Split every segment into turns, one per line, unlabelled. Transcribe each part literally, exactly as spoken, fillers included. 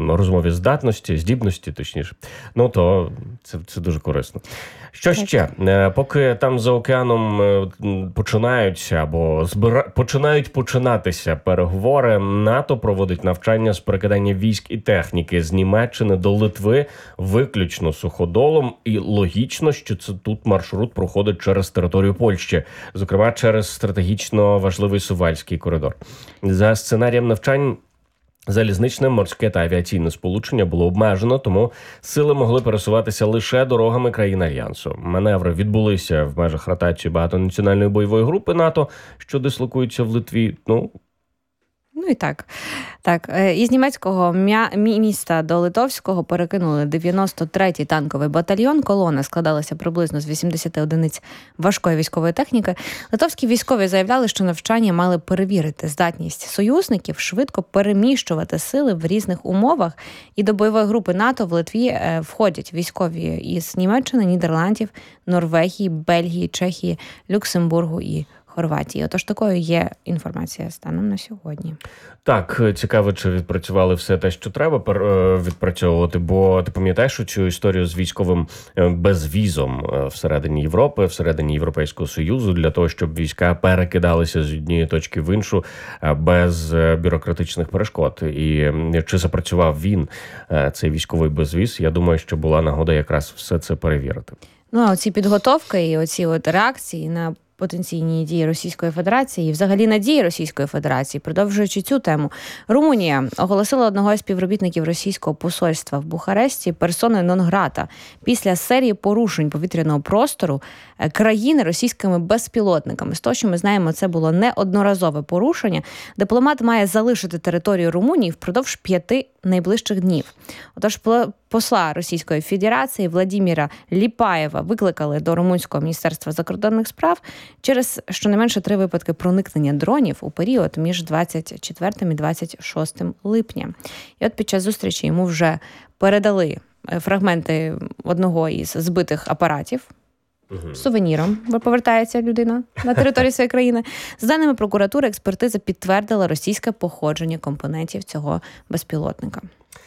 розмові здатності, здібності, точніше, ну то це, це дуже корисно. Що ще? Поки там за океаном починаються або збира... починають починатися переговори, НАТО проводить навчання з перекидання військ і техніки з Німеччини до Литви виключно суходолом. І логічно, що це тут маршрут проходить через територію Польщі, зокрема через стратегічно важливий Сувальський коридор. За сценарієм навчань залізничне, морське та авіаційне сполучення було обмежено, тому сили могли пересуватися лише дорогами країн Альянсу. Маневри відбулися в межах ротації багатонаціональної бойової групи НАТО, що дислокується в Литві. Ну,
Ну і так. Так, із німецького міста до литовського перекинули дев'яносто третій танковий батальйон. Колона складалася приблизно з вісімдесят одиниць важкої військової техніки. Литовські військові заявляли, що навчання мали перевірити здатність союзників швидко переміщувати сили в різних умовах. І до бойової групи НАТО в Литві входять військові із Німеччини, Нідерландів, Норвегії, Бельгії, Чехії, Люксембургу і Хорватії. Отож, такою є інформація станом на сьогодні.
Так, цікаво, чи відпрацювали все те, що треба відпрацьовувати, бо ти пам'ятаєш цю історію з військовим безвізом всередині Європи, всередині Європейського Союзу, для того, щоб війська перекидалися з однієї точки в іншу без бюрократичних перешкод. І чи запрацював він, цей військовий безвіз, я думаю, що була нагода якраз все це перевірити.
Ну, а оці підготовки і оці от реакції на потенційні дії Російської Федерації і взагалі на дії Російської Федерації. Продовжуючи цю тему, Румунія оголосила одного із співробітників російського посольства в Бухаресті персоною нон-грата після серії порушень повітряного простору країни російськими безпілотниками. З того, що ми знаємо, це було неодноразове порушення. Дипломат має залишити територію Румунії впродовж п'яти найближчих днів. Отож, посла Російської Федерації Владимира Ліпаєва викликали до Румунського міністерства закордонних справ через щонайменше три випадки проникнення дронів у період між двадцять четвертим і двадцять шостим липня. І от під час зустрічі йому вже передали фрагменти одного із збитих апаратів. Угу. Сувеніром повертається людина на території своєї країни. За даними прокуратури, експертиза підтвердила російське походження компонентів цього безпілотника.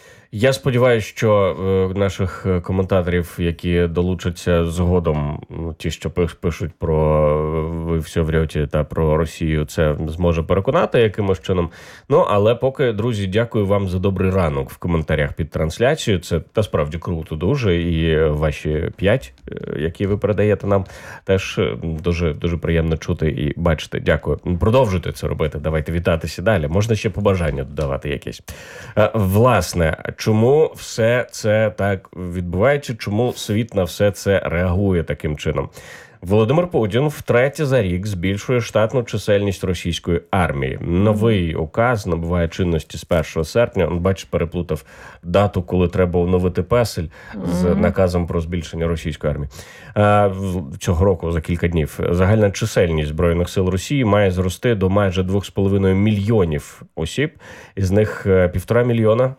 Я сподіваюся, що е, наших коментаторів, які долучаться згодом, ті, що пишуть про «Ви все врете» та про Росію, це зможе переконати якимось чином. Ну, але поки, друзі, дякую вам за добрий ранок в коментарях під трансляцією. Це, та справді, круто дуже. І ваші п'ять, які ви передаєте нам, теж дуже, дуже приємно чути і бачити. Дякую. Продовжуйте це робити. Давайте вітатися далі. Можна ще побажання додавати якісь. Е, власне, чому все це так відбувається? Чому світ на все це реагує таким чином? Володимир Путін втретє за рік збільшує штатну чисельність російської армії. Новий указ набуває чинності з першого серпня. Он, бачиш, переплутав дату, коли треба оновити песель з наказом про збільшення російської армії. А, цього року, за кілька днів, загальна чисельність Збройних сил Росії має зрости до майже двох з половиною мільйонів осіб. Із них півтора мільйона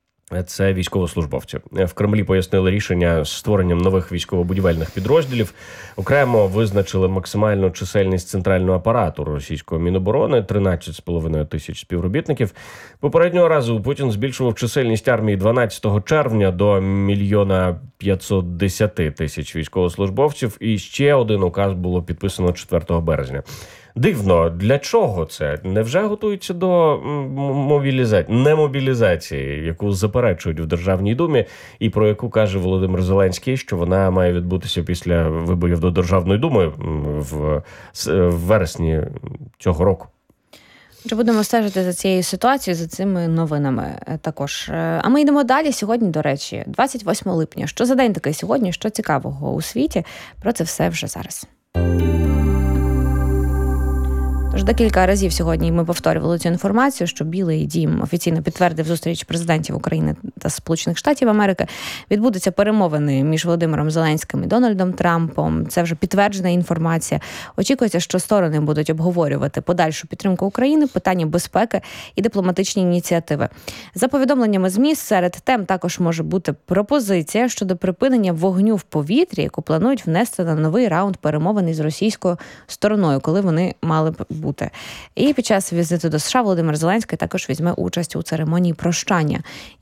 це військовослужбовці. В Кремлі пояснили рішення з створенням нових військово-будівельних підрозділів. Окремо визначили максимальну чисельність центрального апарату російського Міноборони – тринадцять з половиною тисяч співробітників. Попереднього разу Путін збільшував чисельність армії дванадцятого червня до мільйона п'ятсот десять тисяч військовослужбовців. І ще один указ було підписано четвертого березня. Дивно, для чого це? Невже готуються до мобілізації, немобілізації, яку заперечують в Державній Думі, і про яку каже Володимир Зеленський, що вона має відбутися після виборів до Державної Думи в, в вересні цього року?
Чи будемо стежити за цією ситуацією, за цими новинами також. А ми йдемо далі. Сьогодні, до речі, двадцять восьмого липня. Що за день такий сьогодні? Що цікавого у світі? Про це все вже зараз. Тож декілька разів сьогодні ми повторювали цю інформацію, що Білий дім офіційно підтвердив зустріч президентів України та Сполучених Штатів Америки. Відбудуться перемовини між Володимиром Зеленським і Дональдом Трампом. Це вже підтверджена інформація. Очікується, що сторони будуть обговорювати подальшу підтримку України, питання безпеки і дипломатичні ініціативи. За повідомленнями ЗМІ, серед тем також може бути пропозиція щодо припинення вогню в повітрі, яку планують внести на новий раунд перемовин із російською стороною, коли вони мали б бути. І під час візиту до США Володимир Зеленський також візьме участь у церемонії прощання